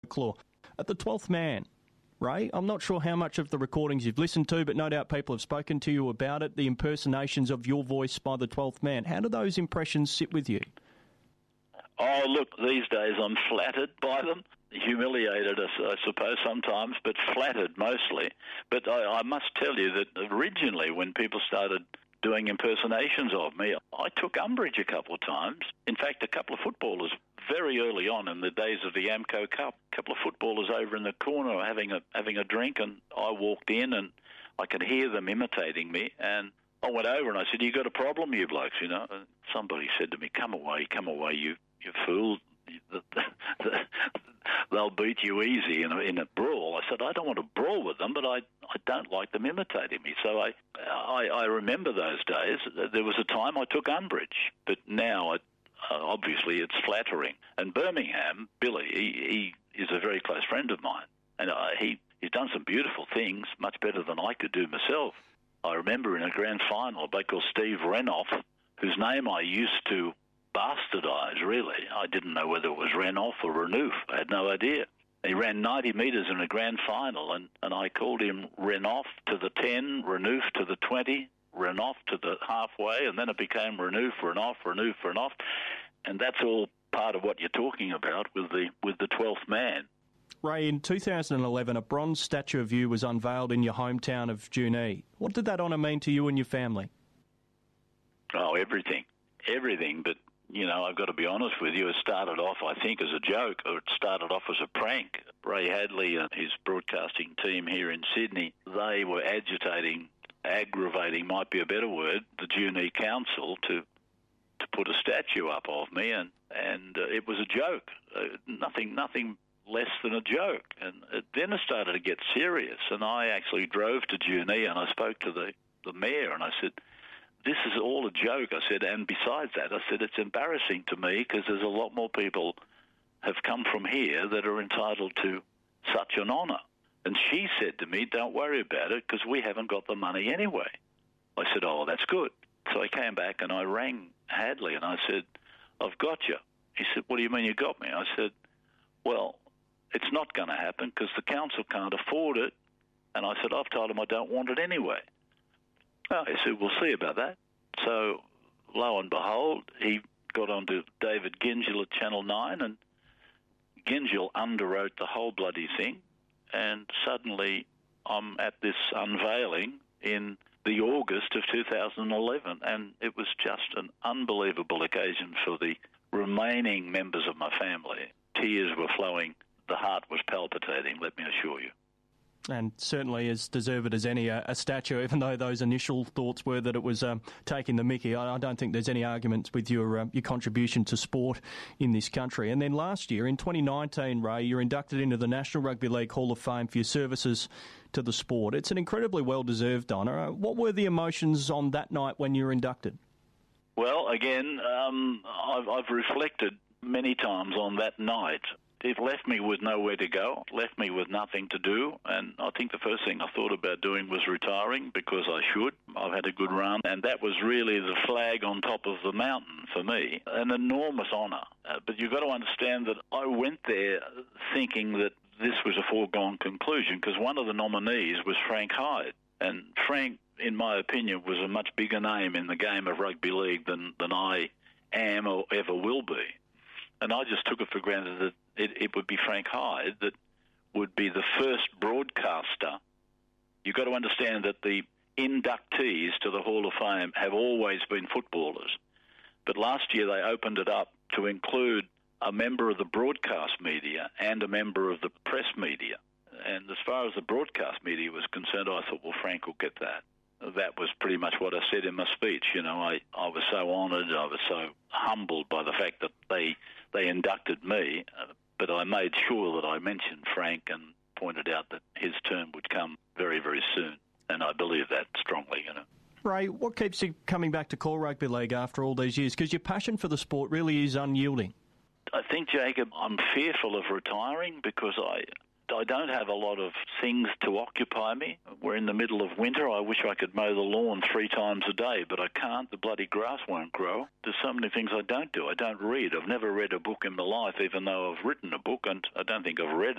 folklore. At the 12th man, Ray, I'm not sure how much of the recordings you've listened to, but no doubt people have spoken to you about it, the impersonations of your voice by the 12th man. How do those impressions sit with you? Oh, look, these days I'm flattered by them. Humiliated, I suppose, sometimes, but flattered mostly. But I must tell you that originally when people started doing impersonations of me, I took umbrage a couple of times. In fact, a couple of footballers very early on in the days of the Amco Cup, a couple of footballers over in the corner having a drink, and I walked in and I could hear them imitating me, and I went over and I said, "You got a problem, you blokes?" And somebody said to me, come away, you fool. They'll beat you easy in a brawl. I said, I don't want to brawl with them, but I don't like them imitating me. So I remember those days. There was a time I took umbrage, but now obviously it's flattering. And Birmingham, Billy, he is a very close friend of mine, and he's done some beautiful things, much better than I could do myself. I remember in a grand final, a bloke called Steve Renouf, whose name I used to bastardise, really. I didn't know whether it was Renouf or Renouf. I had no idea. He ran 90 metres in a grand final, and I called him Renouf to the 10, Renouf to the 20, Renouf to the halfway, and then it became Renouf, Renouf. And that's all part of what you're talking about with the 12th man. Ray, in 2011, a bronze statue of you was unveiled in your hometown of Junee. What did that honour mean to you and your family? Oh, everything, but I've got to be honest with you, it started off, I think, as a joke, or it started off as a prank. Ray Hadley and his broadcasting team here in Sydney, they were aggravating might be a better word, the Junee Council to put a statue up of me, and it was a joke, nothing less than a joke. And then it started to get serious, and I actually drove to Junee and I spoke to the mayor, and I said, this is all a joke, I said, and besides that, I said, it's embarrassing to me because there's a lot more people have come from here that are entitled to such an honour. And she said to me, don't worry about it because we haven't got the money anyway. I said, oh, that's good. So I came back and I rang Hadley and I said, I've got you. He said, what do you mean you got me? I said, well, it's not going to happen because the council can't afford it. And I said, I've told them I don't want it anyway. Oh, he said, we'll see about that. So, lo and behold, he got onto David Gingell at Channel 9, and Gingell underwrote the whole bloody thing, and suddenly I'm at this unveiling in the August of 2011, and it was just an unbelievable occasion for the remaining members of my family. Tears were flowing. The heart was palpitating, let me assure you. And certainly as deserved as any, a statue, even though those initial thoughts were that it was taking the mickey. I don't think there's any arguments with your contribution to sport in this country. And then last year, in 2019, Ray, you're inducted into the National Rugby League Hall of Fame for your services to the sport. It's an incredibly well-deserved honour. What were the emotions on that night when you were inducted? Well, again, I've reflected many times on that night. It left me with nowhere to go, left me with nothing to do, and I think the first thing I thought about doing was retiring because I should. I've had a good run, and that was really the flag on top of the mountain for me. An enormous honour. But you've got to understand that I went there thinking that this was a foregone conclusion because one of the nominees was Frank Hyde, and Frank, in my opinion, was a much bigger name in the game of rugby league than I am or ever will be. And I just took it for granted that it would be Frank Hyde that would be the first broadcaster. You've got to understand that the inductees to the Hall of Fame have always been footballers. But last year they opened it up to include a member of the broadcast media and a member of the press media. And as far as the broadcast media was concerned, I thought, well, Frank will get that. That was pretty much what I said in my speech. I was so honoured, I was so humbled by the fact that they inducted me, but I made sure that I mentioned Frank and pointed out that his turn would come very, very soon, and I believe that strongly, Ray, what keeps you coming back to call rugby league after all these years? Because your passion for the sport really is unyielding. I think, Jacob, I'm fearful of retiring because I don't have a lot of things to occupy me. We're in the middle of winter. I wish I could mow the lawn 3 times a day, but I can't. The bloody grass won't grow. There's so many things I don't do. I don't read. I've never read a book in my life, even though I've written a book, and I don't think I've read